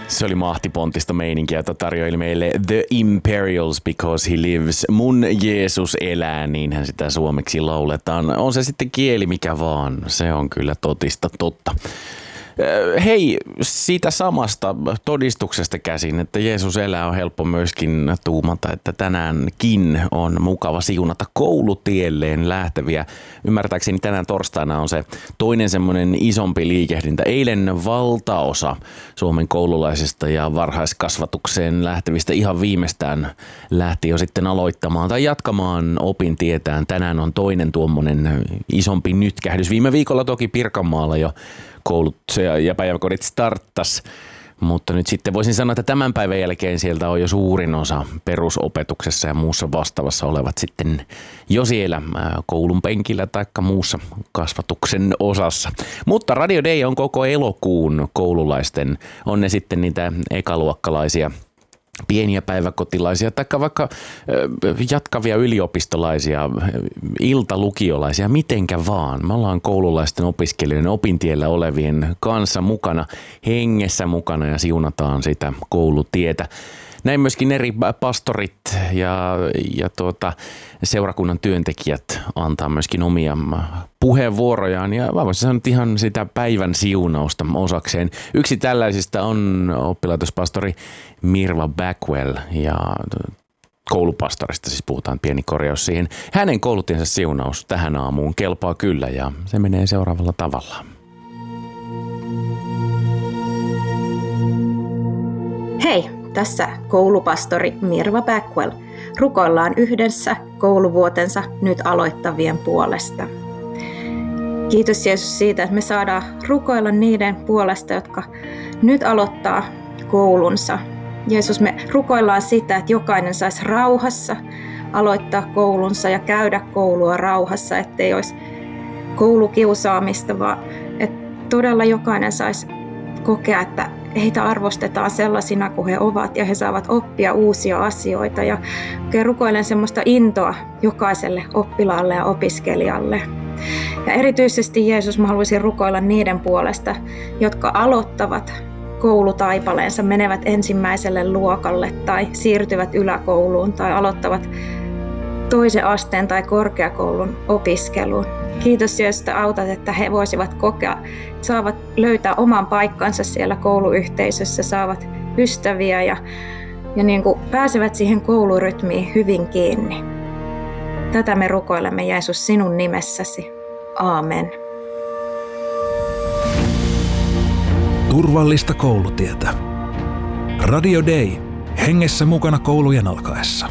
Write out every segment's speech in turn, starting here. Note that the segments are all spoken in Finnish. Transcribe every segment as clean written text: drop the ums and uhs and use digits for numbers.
Se oli mahtipontista meininkiä, jota tarjoili meille The Imperials Because He Lives. Mun Jeesus elää, niinhän sitä suomeksi lauletaan. On se sitten kieli mikä vaan, se on kyllä totista totta. Hei, siitä samasta todistuksesta käsin, että Jeesus elää, on helppo myöskin tuumata, että tänäänkin on mukava siunata koulutielleen lähteviä. Ymmärtääkseni tänään torstaina on se toinen semmoinen isompi liikehdintä. Eilen valtaosa Suomen koululaisista ja varhaiskasvatukseen lähtevistä ihan viimeistään lähti jo sitten aloittamaan tai jatkamaan opintietään. Tänään on toinen tuommoinen isompi nytkähdys. Viime viikolla toki Pirkanmaalla jo koulut ja päiväkodit starttas, mutta nyt sitten voisin sanoa, että tämän päivän jälkeen sieltä on jo suurin osa perusopetuksessa ja muussa vastaavassa olevat sitten jo siellä koulun penkillä tai muussa kasvatuksen osassa. Mutta Radio Day on koko elokuun koululaisten, on ne sitten niitä ekaluokkalaisia, pieniä päiväkotilaisia tai vaikka jatkavia yliopistolaisia, iltalukiolaisia, mitenkä vaan. Me ollaan koululaisten opiskelijoiden opintiellä olevien kanssa mukana, hengessä mukana ja siunataan sitä koulutietä. Näin myöskin eri pastorit ja seurakunnan työntekijät antaa myöskin omia puheenvuorojaan ja voisin sanoa ihan sitä päivän siunausta osakseen. Yksi tällaisista on oppilaitospastori Mirva Backwell ja koulupastorista siis puhutaan, pieni korjaus siihen. Hänen koulutiensä siunaus tähän aamuun kelpaa kyllä ja se menee seuraavalla tavalla. Hei! Tässä koulupastori Mirva Backwell. Rukoillaan yhdessä kouluvuotensa nyt aloittavien puolesta. Kiitos Jeesus siitä, että me saadaan rukoilla niiden puolesta, jotka nyt aloittaa koulunsa. Jeesus, me rukoillaan sitä, että jokainen saisi rauhassa aloittaa koulunsa ja käydä koulua rauhassa, ettei olisi koulukiusaamista, vaan että todella jokainen saisi kokea, että heitä arvostetaan sellaisina kuin he ovat ja he saavat oppia uusia asioita ja rukoilen semmoista intoa jokaiselle oppilaalle ja opiskelijalle. Ja erityisesti Jeesus, mä haluaisin rukoilla niiden puolesta, jotka aloittavat koulutaipaleensa, menevät ensimmäiselle luokalle tai siirtyvät yläkouluun tai aloittavat toisen asteen tai korkeakoulun opiskeluun. Kiitos Jeesus, että autat, että he voisivat kokea, että saavat löytää oman paikkansa siellä kouluyhteisössä, saavat ystäviä ja niin kuin pääsevät siihen koulurytmiin hyvin kiinni. Tätä me rukoilemme Jeesus sinun nimessäsi. Aamen. Turvallista koulutietä. Radio Day. Hengessä mukana koulujen alkaessa.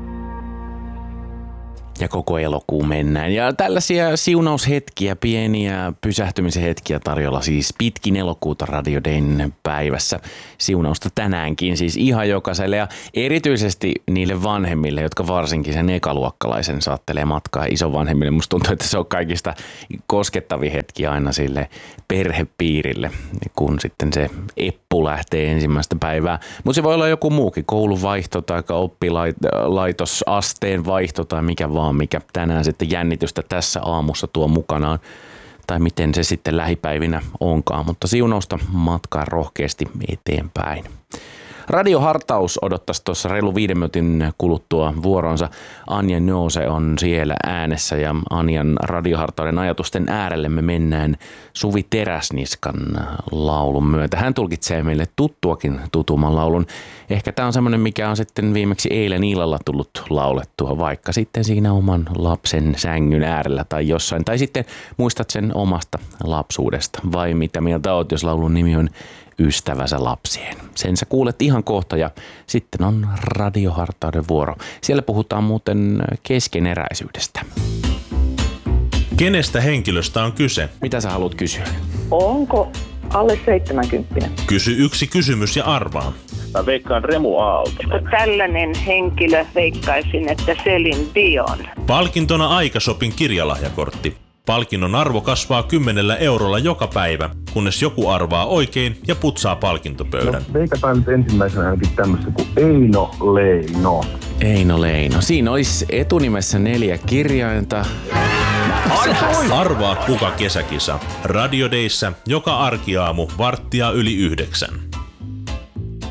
Ja koko elokuun mennään. Ja tällaisia siunaushetkiä, pieniä pysähtymisen hetkiä tarjolla siis pitkin elokuuta Radio Dayn päivässä. Siunausta tänäänkin siis ihan jokaiselle ja erityisesti niille vanhemmille, jotka varsinkin sen ekaluokkalaisen saattelee matkaa isovanhemmille. Musta tuntuu, että se on kaikista koskettavin hetki aina sille perhepiirille, kun sitten se eppu lähtee ensimmäistä päivää. Mutta se voi olla joku muukin, kouluvaihto tai oppilaitosasteen vaihto tai mikä vaan, mikä tänään sitten jännitystä tässä aamussa tuo mukanaan, tai miten se sitten lähipäivinä onkaan, mutta siunausta matkaa rohkeasti eteenpäin. Radiohartaus odottaisi tuossa reilu 5 minuutin kuluttua vuoronsa. Anja Noose on siellä äänessä ja Anjan radiohartauden ajatusten äärelle me mennään Suvi Teräsniskan laulun myötä. Hän tulkitsee meille tuttuakin tutumman laulun. Ehkä tämä on semmoinen, mikä on sitten viimeksi eilen illalla tullut laulettua, vaikka sitten siinä oman lapsen sängyn äärellä tai jossain. Tai sitten muistat sen omasta lapsuudesta. Vai mitä mieltä oot, jos laulun nimi on Ystävänsä lapsien. Sen sä kuulet ihan kohta ja sitten on radiohartauden vuoro. Siellä puhutaan muuten keskeneräisyydestä. Kenestä henkilöstä on kyse? Mitä sä haluat kysyä? Onko alle 70? Kysy yksi kysymys ja arvaa. Mä veikkaan Remu Aaltonen. Tällainen henkilö veikkaisin, että Celine Dion. Palkintona Aikashopin kirjalahjakortti. Palkinnon arvo kasvaa 10 eurolla joka päivä, kunnes joku arvaa oikein ja putsaa palkintopöydän. No, veikataan nyt ensimmäisenä ainakin tämmöistä kuin Eino Leino. Eino Leino. Siinä olisi etunimessä 4 kirjainta. Arvaa kuka kesäkisa. Radio Dayssä joka arkiaamu 8:45.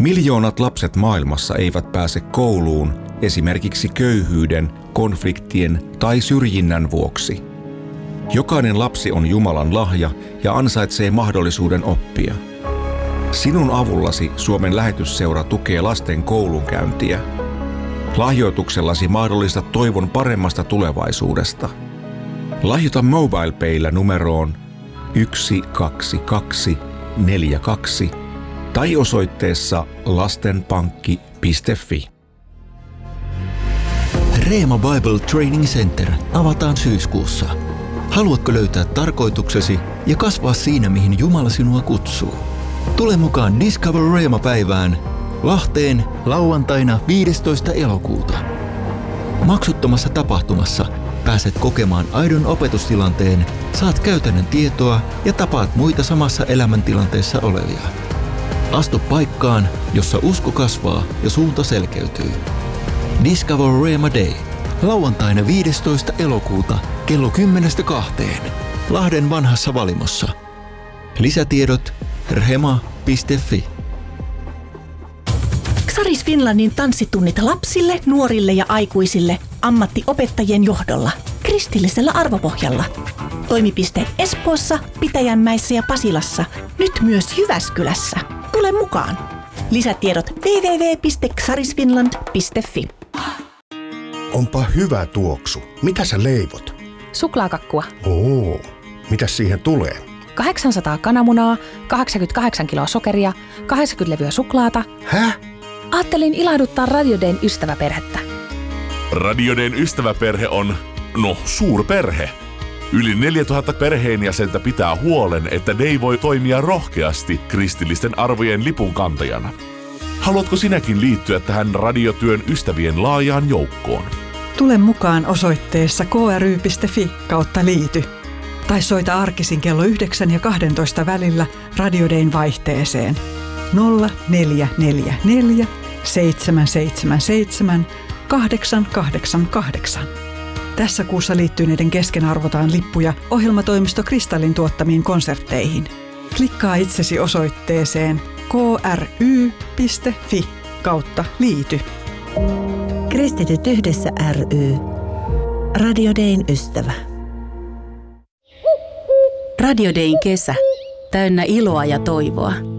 Miljoonat lapset maailmassa eivät pääse kouluun esimerkiksi köyhyyden, konfliktien tai syrjinnän vuoksi. Jokainen lapsi on Jumalan lahja ja ansaitsee mahdollisuuden oppia. Sinun avullasi Suomen lähetysseura tukee lasten koulunkäyntiä. Lahjoituksellasi mahdollistat toivon paremmasta tulevaisuudesta. Lahjoita MobilePaylla numeroon 12242 tai osoitteessa lastenpankki.fi. Reema Bible Training Center avataan syyskuussa. Haluatko löytää tarkoituksesi ja kasvaa siinä, mihin Jumala sinua kutsuu? Tule mukaan Discover Reema-päivään Lahteen lauantaina 15. elokuuta. Maksuttomassa tapahtumassa pääset kokemaan aidon opetustilanteen, saat käytännön tietoa ja tapaat muita samassa elämäntilanteessa olevia. Astu paikkaan, jossa usko kasvaa ja suunta selkeytyy. Discover Reema Day. Lauantaina 15. elokuuta kello 10-2. Lahden vanhassa Valimossa. Lisätiedot rema.fi. Xaris Finlandin tanssitunnit lapsille, nuorille ja aikuisille ammattiopettajien johdolla, kristillisellä arvopohjalla. Toimipisteet Espoossa, Pitäjänmäessä ja Pasilassa, nyt myös Jyväskylässä. Tule mukaan! Lisätiedot www.xarisfinland.fi. Onpa hyvä tuoksu. Mitä sä leivot? Suklaakakkua. Oo, mitäs siihen tulee? 800 kananmunaa, 88 kiloa sokeria, 80 levyä suklaata. Häh? Ajattelin ilahduttaa Radio Dayn ystäväperhettä. Radio Dayn ystäväperhe on, suurperhe. Yli 4000 perheenjäsentä pitää huolen, että Day voi toimia rohkeasti kristillisten arvojen lipunkantajana. Haluatko sinäkin liittyä tähän radiotyön ystävien laajaan joukkoon? Tule mukaan osoitteessa kry.fi/liity. Tai soita arkisin kello 9 ja 12 välillä Radio Dayn vaihteeseen 0444 777 888. Tässä kuussa liittyneiden kesken arvotaan lippuja ohjelmatoimisto Kristallin tuottamiin konsertteihin. Klikkaa itsesi osoitteeseen kry.fi/liity. Kristityt yhdessä ry. Radio Dayn ystävä. Radio Dayn kesä. Täynnä iloa ja toivoa.